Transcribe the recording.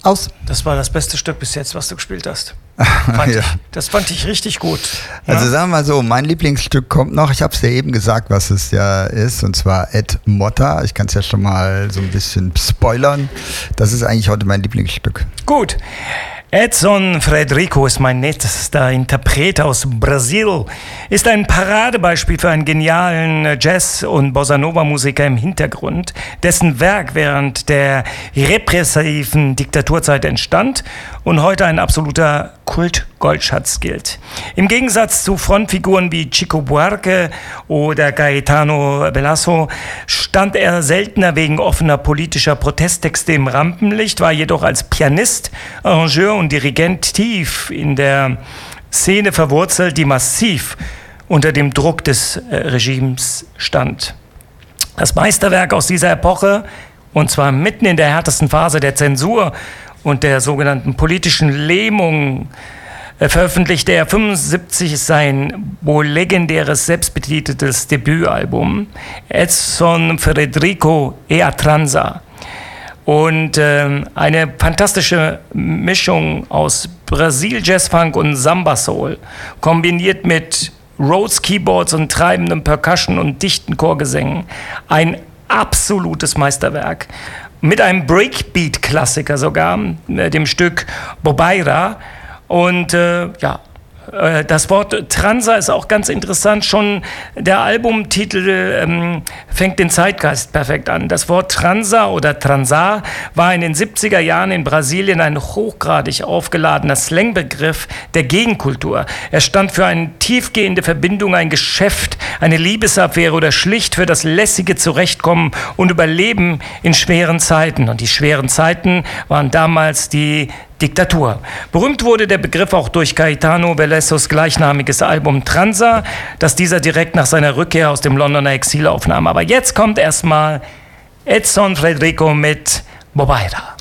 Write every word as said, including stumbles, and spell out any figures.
Aus. Das war das beste Stück bis jetzt, was du gespielt hast. Fand ja. ich, das fand ich richtig gut. Ja? Also sagen wir mal so, mein Lieblingsstück kommt noch. Ich habe es ja eben gesagt, was es ja ist, und zwar Ed Motta. Ich kann es ja schon mal so ein bisschen spoilern. Das ist eigentlich heute mein Lieblingsstück. Gut. Edson Fredrico ist mein nächster Interpret aus Brasil, ist ein Paradebeispiel für einen genialen Jazz- und Bossa-Nova-Musiker im Hintergrund, dessen Werk während der repressiven Diktaturzeit entstand und heute ein absoluter Kult-Goldschatz gilt. Im Gegensatz zu Frontfiguren wie Chico Buarque oder Gaetano Velasco stand er seltener wegen offener politischer Protesttexte im Rampenlicht, war jedoch als Pianist, Arrangeur und Dirigent tief in der Szene verwurzelt, die massiv unter dem Druck des äh, Regimes stand. Das Meisterwerk aus dieser Epoche, und zwar mitten in der härtesten Phase der Zensur und der sogenannten politischen Lähmung, äh, veröffentlichte er fünfundsiebzig sein wohl legendäres, selbstbetiteltes Debütalbum Edson Fredrico e a Transa. Und äh, eine fantastische Mischung aus Brasil, Jazzfunk und Samba Soul, kombiniert mit Rhodes Keyboards und treibendem Percussion und dichten Chorgesängen. Ein absolutes Meisterwerk. Mit einem Breakbeat-Klassiker sogar, äh, dem Stück Bobeira. Und äh, ja, das Wort Transa ist auch ganz interessant. Schon der Albumtitel ähm, fängt den Zeitgeist perfekt an. Das Wort Transa oder Transar war in den siebziger Jahren in Brasilien ein hochgradig aufgeladener Slangbegriff der Gegenkultur. Er stand für eine tiefgehende Verbindung, ein Geschäft, eine Liebesaffäre oder schlicht für das lässige Zurechtkommen und Überleben in schweren Zeiten. Und die schweren Zeiten waren damals die Diktatur. Berühmt wurde der Begriff auch durch Gaetano Velascos gleichnamiges Album Transa, das dieser direkt nach seiner Rückkehr aus dem Londoner Exil aufnahm. Aber jetzt kommt erstmal Edson Fredrico mit Bobeira.